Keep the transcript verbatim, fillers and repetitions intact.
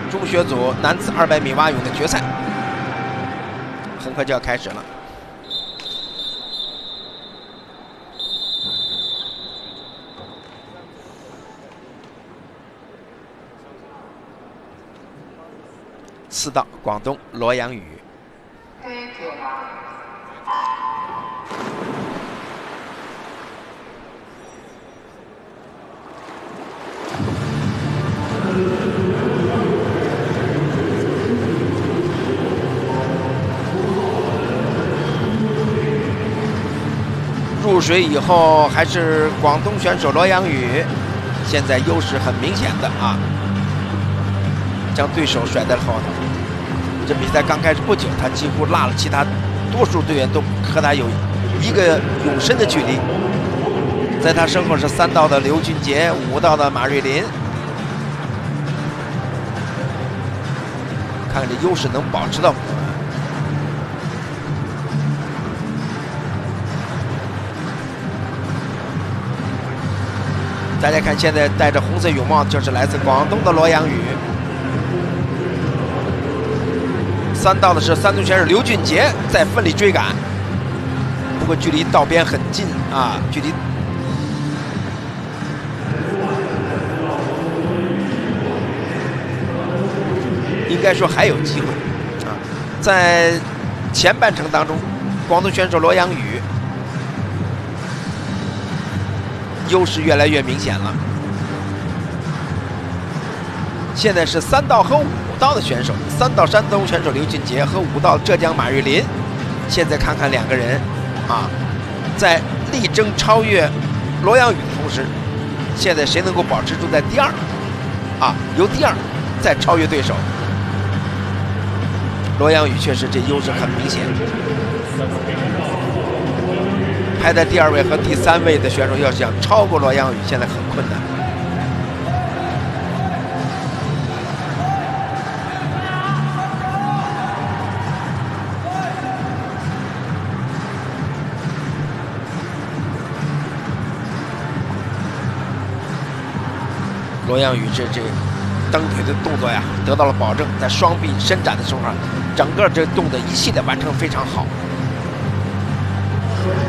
中学组男子二百米蛙泳的决赛，很快就要开始了。四道，广东罗阳宇。入水以后还是广东选手罗阳宇，现在优势很明显的啊，将对手甩在了后头。这比赛刚开始不久，他几乎落了其他多数队员都和他有一个泳身的距离。在他身后是三道的刘俊杰，五道的马瑞麟。看看这优势能保持到。大家看，现在戴着红色泳帽就是来自广东的罗阳宇。三道的是三中选手刘俊杰在奋力追赶，不过距离道边很近啊，距离应该说还有机会啊。在前半程当中，广东选手罗阳宇优势越来越明显了。现在是三道和五道的选手，三道山东选手刘俊杰和五道浙江马瑞麟。现在看看两个人啊，在力争超越罗阳宇的同时，现在谁能够保持住在第二啊？由第二再超越对手。罗阳宇确实这优势很明显。排在第二位和第三位的选手要想超过罗阳宇，现在很困难。罗阳宇这这蹬腿的动作呀，得到了保证，在双臂伸展的时候，整个这动作一系列完成非常好。